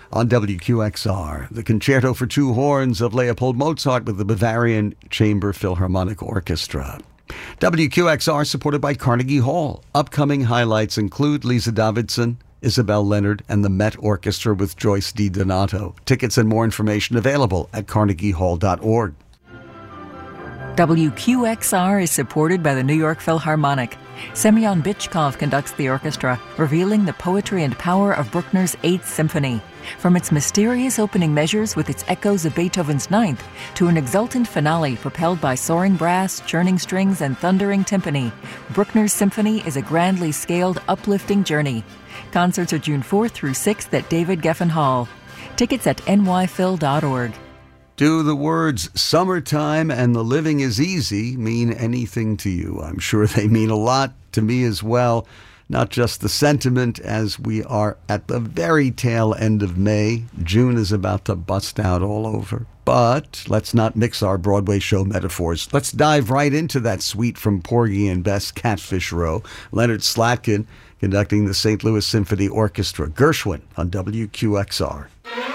On WQXR, the Concerto for Two Horns of Leopold Mozart with the Bavarian Chamber Philharmonic Orchestra. WQXR supported by Carnegie Hall. Upcoming highlights include Lisa Davidson, Isabel Leonard, and the Met Orchestra with Joyce DiDonato. Tickets and more information available at carnegiehall.org. WQXR is supported by the New York Philharmonic. Semyon Bychkov conducts the orchestra, revealing the poetry and power of Bruckner's 8th Symphony. From its mysterious opening measures with its echoes of Beethoven's 9th to an exultant finale propelled by soaring brass, churning strings, and thundering timpani, Bruckner's symphony is a grandly scaled, uplifting journey. Concerts are June 4th through 6th at David Geffen Hall. Tickets at nyphil.org. Do the words summertime and the living is easy mean anything to you? I'm sure they mean a lot to me as well. Not just the sentiment, as we are at the very tail end of May. June is about to bust out all over. But let's not mix our Broadway show metaphors. Let's dive right into that suite from Porgy and Bess, Catfish Row. Leonard Slatkin conducting the St. Louis Symphony Orchestra. Gershwin on WQXR.